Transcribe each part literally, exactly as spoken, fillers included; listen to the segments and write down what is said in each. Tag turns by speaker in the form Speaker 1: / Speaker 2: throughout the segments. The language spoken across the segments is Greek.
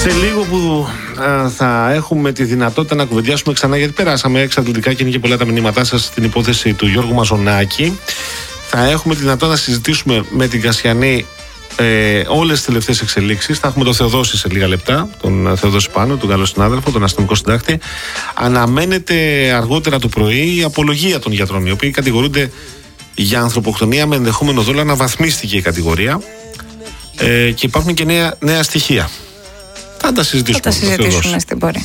Speaker 1: Σε λίγο που α, θα έχουμε τη δυνατότητα να κουβεντιάσουμε ξανά, γιατί περάσαμε εξαντλητικά και είναι και πολλά τα μηνύματά σας στην υπόθεση του Γιώργου Μαζονάκη, θα έχουμε τη δυνατότητα να συζητήσουμε με την Κασιανή ε, όλες τις τελευταίες εξελίξεις. Θα έχουμε τον Θεοδόση σε λίγα λεπτά, τον Θεοδόση Πάνο, τον καλό συνάδελφο, τον αστυνομικό συντάκτη. Αναμένεται αργότερα το πρωί η απολογία των γιατρών, οι οποίοι κατηγορούνται για ανθρωποκτονία με ενδεχόμενο δόλο. Αναβαθμίστηκε η κατηγορία ε, και υπάρχουν και νέα, νέα στοιχεία. Θα τα συζητήσουμε,
Speaker 2: θα τα συζητήσουμε στην πορεία.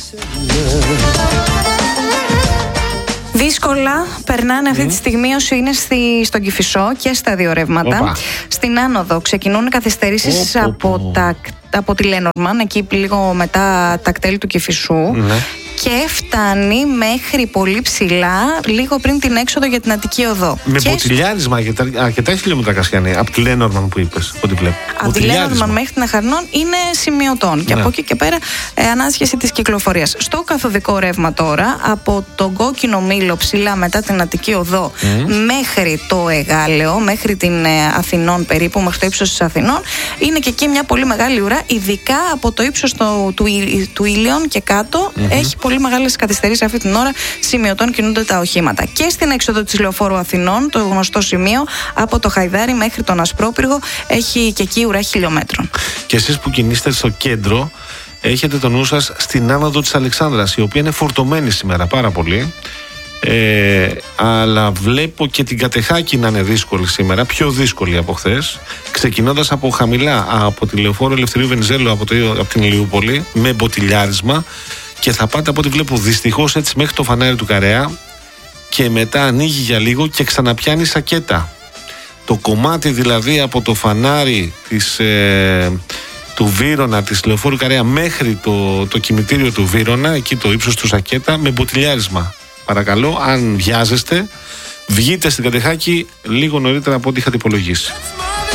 Speaker 2: Δύσκολα περνάνε αυτή mm. τη στιγμή όσοι είναι στη, στον Κηφισό και στα δύο ρεύματα. Οπα. Στην άνοδο ξεκινούν καθυστερήσεις από, τα, από τη Λένορμαν, εκεί λίγο μετά τα κτέλη του Κηφισού. Mm. Και φτάνει μέχρι πολύ ψηλά, λίγο πριν την έξοδο για την Αττική Οδό.
Speaker 1: Με
Speaker 2: και
Speaker 1: μποτιλιάρισμα αρκετά, αρκετά χιλιόμετρα, Κασιανή, από τη Λένορμαν που είπες, ό,τι βλέπω.
Speaker 2: Από τη Λένορμαν μέχρι την Αχαρνών είναι σημειωτών. Ναι. Και από εκεί και πέρα ε, ανάσχεση της κυκλοφορίας. Στο καθοδικό ρεύμα τώρα, από τον Κόκκινο Μήλο ψηλά μετά την Αττική Οδό mm. μέχρι το Εγάλεο, μέχρι την ε, Αθηνών περίπου, μέχρι το ύψος της Αθηνών, είναι και εκεί μια πολύ μεγάλη ουρά, ειδικά από το ύψος το, του, του Ήλιον και κάτω. Mm-hmm. Έχει πολύ μεγάλες καθυστερήσεις αυτή την ώρα, σημειωτών κινούνται τα οχήματα. Και στην έξοδο της Λεωφόρου Αθηνών, το γνωστό σημείο, από το Χαϊδάρι μέχρι τον Ασπρόπυργο, έχει και εκεί ουρά χιλιόμετρων.
Speaker 1: Και εσείς που κινείστε στο κέντρο, έχετε το νου σας στην άνοδο της Αλεξάνδρας, η οποία είναι φορτωμένη σήμερα πάρα πολύ. Ε, αλλά βλέπω και την Κατεχάκη να είναι δύσκολη σήμερα, πιο δύσκολη από χθες, ξεκινώντας από χαμηλά, από τη Λεωφόρο Ελευθερίου Βενιζέλου, από, το, από την Ηλιούπολη, με μποτιλιάρισμα. Και θα πάτε από ό,τι βλέπω δυστυχώς έτσι μέχρι το φανάρι του Καρέα και μετά ανοίγει για λίγο και ξαναπιάνει σακέτα. Το κομμάτι δηλαδή από το φανάρι της, ε, του Βύρωνα, της Λεωφόρου Καρέα μέχρι το, το κημητήριο του Βύρωνα, εκεί το ύψος του σακέτα, με μποτιλιάρισμα. Παρακαλώ, αν βιάζεστε, βγείτε στην Κατεχάκη λίγο νωρίτερα από ό,τι είχατε υπολογίσει.